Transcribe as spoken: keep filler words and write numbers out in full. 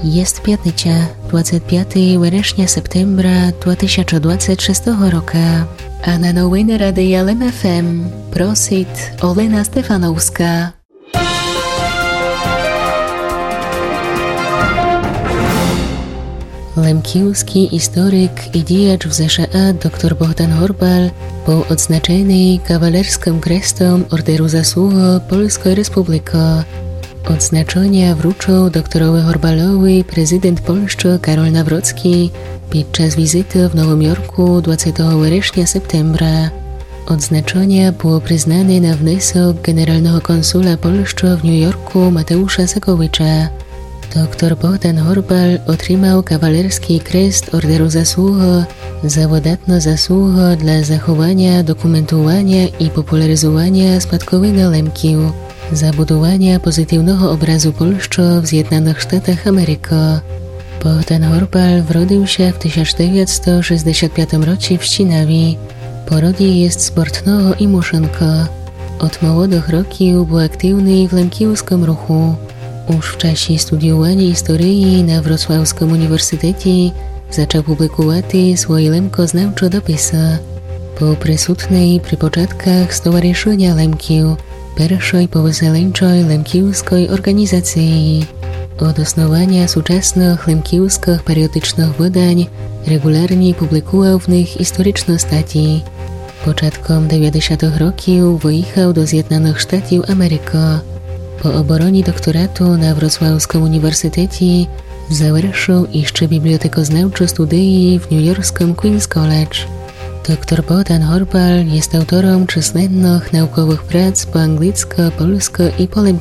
Jest pятниця, двадцять п'ятого вересня септембра дві тисячі двадцять шостого року. А на новини Радія Л М Ф М просить Олена Стефановська. Lękiwski historyk i dziejacz w Z S Z A dr Bohdan Horbal był odznaczony kawalerską kreską Orderu Zasługi Polskiej Republiki. Odznaczenia wręczył doktorowi Horbalowi prezydent Polski Karol Nawrocki podczas wizyty w Nowym Jorku dwudziestego września septembra. Odznaczenie było przyznane na wniosek generalnego konsula Polski w New Yorku Mateusza Sakowicza. Dr Bohdan Horbal otrzymał kawalerski krest Orderu Zasługi za wydatną zasługę dla zachowania, dokumentowania i popularyzowania spadkowego Lemkiu, za budowanie pozytywnego obrazu Polski w Zjednoczonych Stanach Ameryki. Bohdan Horbal urodził się w tysiąc dziewięćset sześćdziesiątym piątym roku w Ścinawi. Pochodzenie jest z Bortnego i Muszynka. Od młodych roków był aktywny w lemkiwskim ruchu. Już w czasie studiowania historii na Wrocławskim Uniwersytecie zaczął publikować swoje lemkoznawcze dopisy. Był przysutny przy początkach Stowarzyszenia Lemkiw, pierwszej powyzwoleniczej lemkiwskiej organizacji. Od osnowania współczesnych lemkiwskich periodycznych wydań regularnie publikował w nich historyczne staty. Początkiem dziewięćdziesiątych roków wyjechał do Zjednoczonych Stanów Ameryki. Po obronie doktoratu na Wrocławskim Uniwersytecie završil jeszcze bibliotekoznawcze studia w newyorskim Queen's College. Dr Bohdan Horbal jest autorem czyslennych naukowych prac po angielsku, polsku i po